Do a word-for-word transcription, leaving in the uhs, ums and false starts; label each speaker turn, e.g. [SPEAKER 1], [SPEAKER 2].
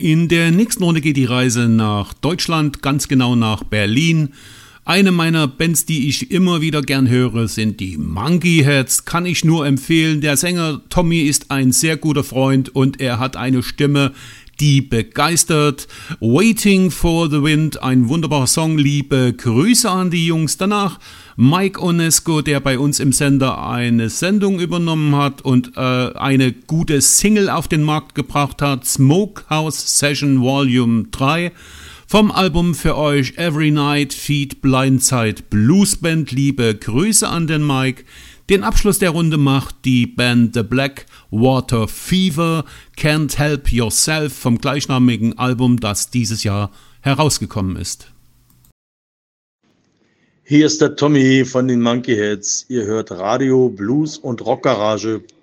[SPEAKER 1] In der nächsten Runde geht die Reise nach Deutschland, ganz genau nach Berlin. Eine meiner Bands, die ich immer wieder gern höre, sind die Monkey Heads. Kann ich nur empfehlen. Der Sänger Tommy ist ein sehr guter Freund und er hat eine Stimme, die begeistert. Waiting for the Wind, ein wunderbarer Song. Liebe Grüße an die Jungs. Danach Mike Onesco, der bei uns im Sender eine Sendung übernommen hat und äh, eine gute Single auf den Markt gebracht hat. Smokehouse Session Volume drei. Vom Album für euch Every Night Feed Blindside Blues Band. Liebe Grüße an den Mike. Den Abschluss der Runde macht die Band The Black Water Fever, Can't Help Yourself vom gleichnamigen Album, das dieses Jahr herausgekommen ist.
[SPEAKER 2] Hier ist der Tommy von den Monkey Heads. Ihr hört Radio, Blues und Rockgarage